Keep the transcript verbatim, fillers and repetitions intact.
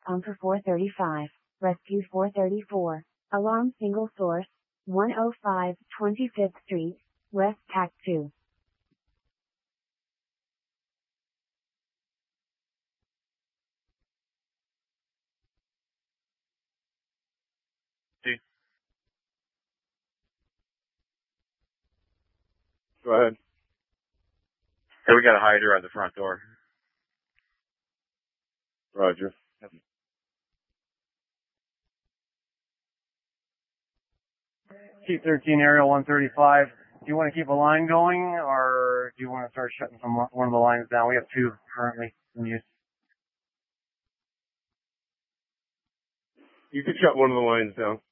Pumper four thirty-five, Rescue four thirty-four, Alarm Single Source, one oh five twenty-fifth Street, West Tac two. Go ahead. Hey, we got a hider at the front door. Roger. T thirteen Aerial one thirty-five. Do you want to keep a line going, or do you want to start shutting some one of the lines down? We have two currently in use. You can shut one of the lines down.